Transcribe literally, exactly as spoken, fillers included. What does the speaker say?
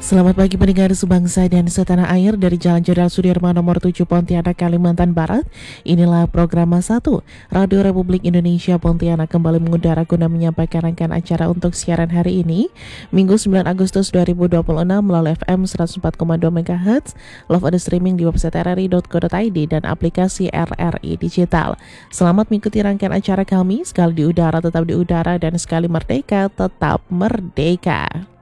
Selamat pagi pendengar sebangsa dan setanah air dari Jalan Jenderal Sudirman nomor tujuh Pontianak, Kalimantan Barat. Inilah program satu Radio Republik Indonesia Pontianak kembali mengudara guna menyampaikan rangkaian acara untuk siaran hari ini, Minggu sembilan Agustus dua ribu dua puluh enam melalui F M seratus empat koma dua MHz, live ada streaming di website r r i dot co dot i d dan aplikasi R R I Digital. Selamat mengikuti rangkaian acara kami, sekali di udara tetap di udara dan sekali merdeka tetap merdeka.